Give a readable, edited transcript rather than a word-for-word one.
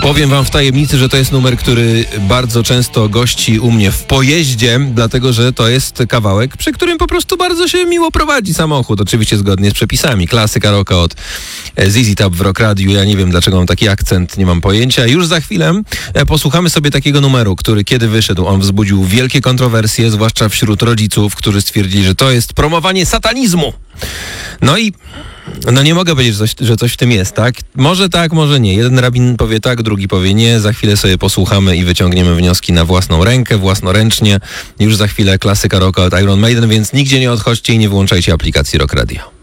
Powiem wam w tajemnicy, że to jest numer, który bardzo często gości u mnie w pojeździe, dlatego że to jest kawałek, przy którym po prostu bardzo się miło prowadzi samochód. Oczywiście zgodnie z przepisami. Klasyka rocka od ZZ Top w Rock Radio. Ja nie wiem, dlaczego mam taki akcent, nie mam pojęcia. Już za chwilę posłuchamy sobie takiego numeru, który kiedy wyszedł, on wzbudził wielkie kontrowersje, zwłaszcza wśród rodziców, którzy stwierdzili, że to jest promowanie satanizmu. No i nie mogę powiedzieć, że coś w tym jest, tak? Może nie. Jeden rabin powie tak, drugi powie nie. Za chwilę sobie posłuchamy i wyciągniemy wnioski na własną rękę, własnoręcznie. Już za chwilę klasyka rocka od Iron Maiden, więc nigdzie nie odchodźcie i nie wyłączajcie aplikacji Rock Radio.